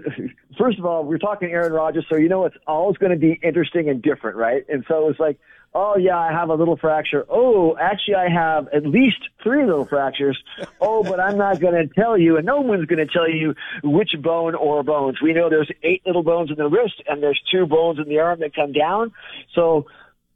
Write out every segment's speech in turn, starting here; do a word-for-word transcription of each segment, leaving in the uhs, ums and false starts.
first of all, we're talking Aaron Rodgers, so you know it's always going to be interesting and different, right? And so it's like, oh, yeah, I have a little fracture. Oh, actually, I have at least three little fractures. Oh, but I'm not going to tell you, and no one's going to tell you which bone or bones. We know there's eight little bones in the wrist, and there's two bones in the arm that come down. So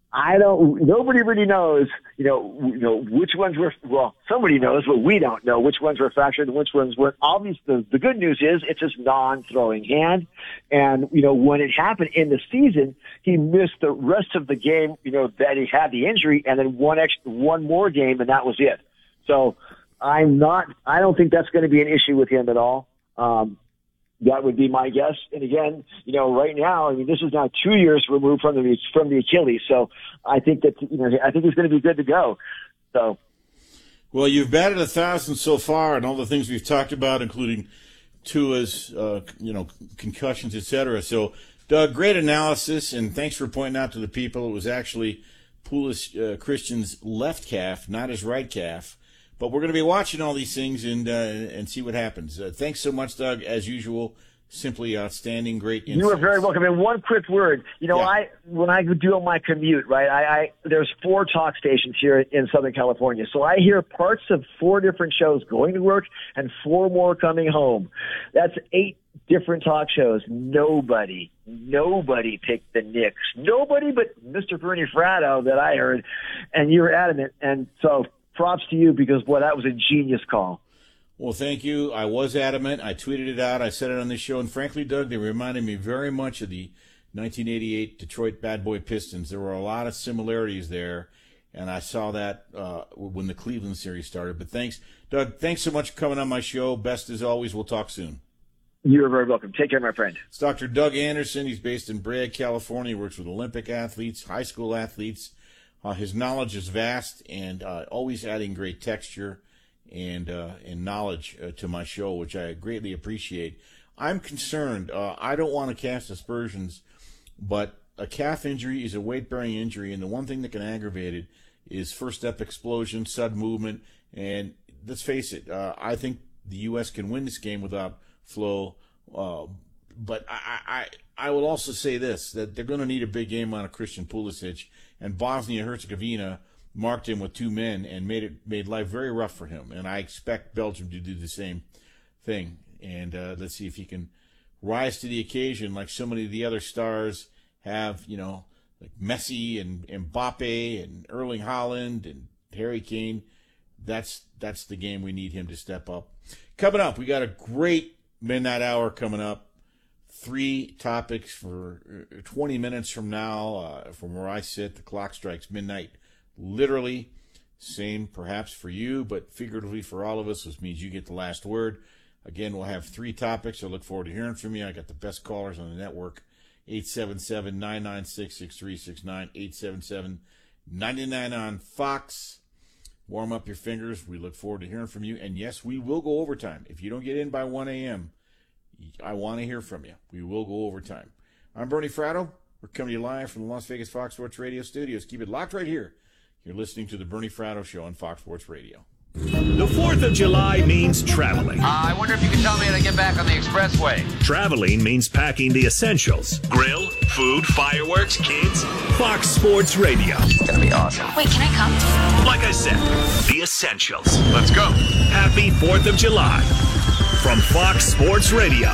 I don't, nobody really knows, you know, you know, which ones were, well, somebody knows, but we don't know which ones were fractured and which ones weren't. Obviously, the, the good news is it's his non-throwing hand. And, you know, when it happened in the season, he missed the rest of the game, you know, that he had the injury, and then one extra, one more game, and that was it. So I'm not, I don't think that's going to be an issue with him at all. Um, That would be my guess. And again, you know, right now, I mean, this is now two years removed from the from the Achilles. So I think that, you know, I think he's going to be good to go. So, well, you've batted a thousand so far, and all the things we've talked about, including Tua's, uh, you know, concussions, et cetera. So, Doug, great analysis, and thanks for pointing out to the people it was actually Poulos uh, Christian's left calf, not his right calf. But we're going to be watching all these things and uh, and see what happens. Uh, thanks so much, Doug. As usual, simply outstanding, great insights. You are very welcome. And one quick word. You know, yeah. I when I do my commute, right, I, I there's four talk stations here in Southern California. So I hear parts of four different shows going to work and four more coming home. That's eight different talk shows. Nobody, nobody picked the Knicks. Nobody but Mister Bernie Fratto that I heard. And you were adamant. And so props to you because, boy, that was a genius call. Well, thank you. I was adamant. I tweeted it out. I said it on this show. And frankly, Doug, they reminded me very much of the nineteen eighty-eight Detroit Bad Boy Pistons. There were a lot of similarities there, and I saw that uh, when the Cleveland series started. But thanks, Doug. Thanks so much for coming on my show. Best as always. We'll talk soon. You're very welcome. Take care, my friend. It's Doctor Doug Anderson. He's based in Bragg, California. He works with Olympic athletes, high school athletes. Uh, his knowledge is vast and uh, always adding great texture and uh, and knowledge uh, to my show, which I greatly appreciate. I'm concerned. Uh, I don't want to cast aspersions, but a calf injury is a weight-bearing injury, and the one thing that can aggravate it is first-step explosion, sudden movement, and let's face it, uh, I think the U S can win this game without Flo, uh, but I, I, I will also say this, that they're going to need a big game on a Christian Pulisic, and Bosnia-Herzegovina marked him with two men and made it made life very rough for him. And I expect Belgium to do the same thing. And uh, let's see if he can rise to the occasion like so many of the other stars have, you know, like Messi and, and Mbappe and Erling Haaland and Harry Kane. That's that's the game we need him to step up. Coming up, we got a great midnight hour coming up. Three topics for twenty minutes from now, uh, from where I sit. The clock strikes midnight. Literally, same perhaps for you, but figuratively for all of us, which means you get the last word. Again, we'll have three topics. I look forward to hearing from you. I got the best callers on the network. eight seven seven, nine nine six, six three six nine, eight seven seven, nine nine on Fox. Warm up your fingers. We look forward to hearing from you. And yes, we will go overtime. If you don't get in by one a.m., I want to hear from you. We will go overtime. I'm Bernie Fratto. We're coming to you live from the Las Vegas Fox Sports Radio studios. Keep it locked right here. You're listening to the Bernie Fratto Show on Fox Sports Radio. The fourth of July means traveling. Uh, I wonder if you can tell me how to get back on the expressway. Traveling means packing the essentials. Grill, food, fireworks, kids. Fox Sports Radio. It's going to be awesome. Wait, can I come? Like I said, the essentials. Let's go. Happy fourth of July from Fox Sports Radio.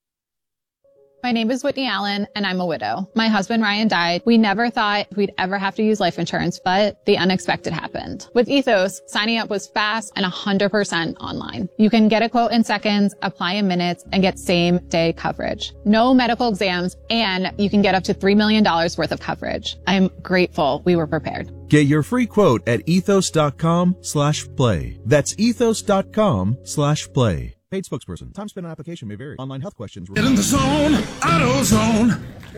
My name is Whitney Allen, and I'm a widow. My husband, Ryan, died. We never thought we'd ever have to use life insurance, but the unexpected happened. With Ethos, signing up was fast and one hundred percent online. You can get a quote in seconds, apply in minutes, and get same-day coverage. No medical exams, and you can get up to three million dollars worth of coverage. I'm grateful we were prepared. Get your free quote at ethos.com slash play. That's ethos.com slash play. Paid spokesperson. Time spent on application may vary. Online health questions. Get in the zone, AutoZone.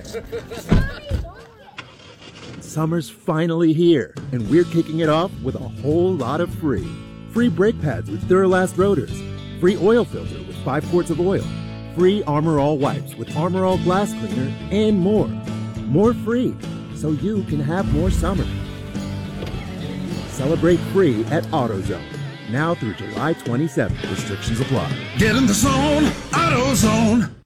Summer's finally here, and we're kicking it off with a whole lot of free. Free brake pads with Duralast rotors. Free oil filter with five quarts of oil. Free Armor All wipes with Armor All glass cleaner, and more. More free, so you can have more summer. Celebrate free at AutoZone. Now through July twenty-seventh. Restrictions apply. Get in the zone, AutoZone.